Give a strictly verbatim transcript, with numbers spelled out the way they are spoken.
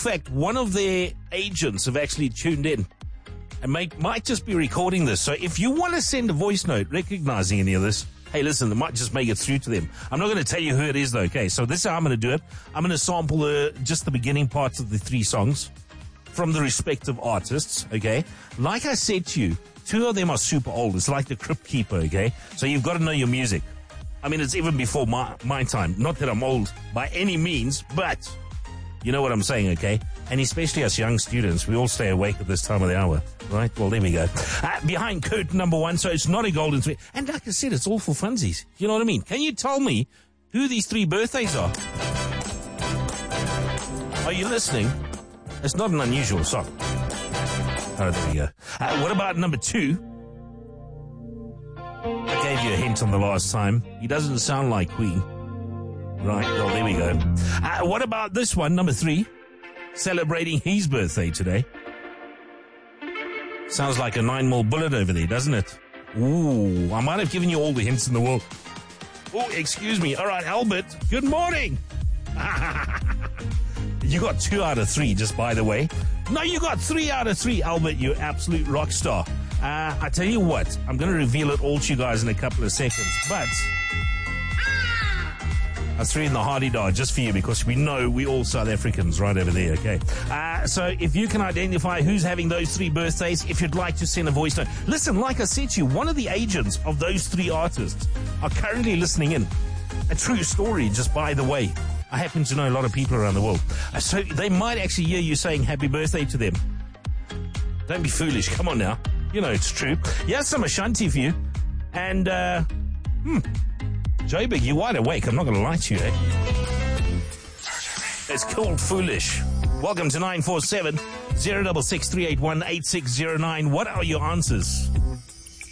fact, one of their agents have actually tuned in and may, might just be recording this. So if you want to send a voice note recognizing any of this, hey, listen, it might just make it through to them. I'm not going to tell you who it is, though, okay? So this is how I'm going to do it. I'm going to sample the, just the beginning parts of the three songs from the respective artists, okay? Like I said to you, two of them are super old. It's like the Crypt Keeper, okay? So you've got to know your music. I mean, it's even before my, my time. Not that I'm old by any means, but you know what I'm saying, okay? And especially us young students, we all stay awake at this time of the hour, right? Well, there we go. Uh, behind curtain number one, so it's not a golden thread. And like I said, it's all for funsies. You know what I mean? Can you tell me who these three birthdays are? Are you listening? It's not an unusual song. Oh, there we go. Uh, what about number two? I gave you a hint on the last time. He doesn't sound like Queen. Right, well, there we go. Uh, what about this one, number three? Celebrating his birthday today. Sounds like a nine mil bullet over there, doesn't it? Ooh, I might have given you all the hints in the world. Oh, excuse me. All right, Albert, good morning. You got two out of three, just by the way. No, you got three out of three, Albert, you absolute rock star. Uh, I tell you what, I'm going to reveal it all to you guys in a couple of seconds, but I threw in the hardy-dar just for you because we know we all South Africans right over there, okay? Uh, so if you can identify who's having those three birthdays, if you'd like to send a voice note. Listen, like I said to you, one of the agents of those three artists are currently listening in. A true story, just by the way. I happen to know a lot of people around the world. Uh, so they might actually hear you saying happy birthday to them. Don't be foolish. Come on now. You know it's true. Here's some Ashanti for you. And, uh, hmm. J-Big, you're wide awake. I'm not going to lie to you, eh? It's called Foolish. Welcome to nine four seven, zero six six, three eight one, eight six zero nine. What are your answers?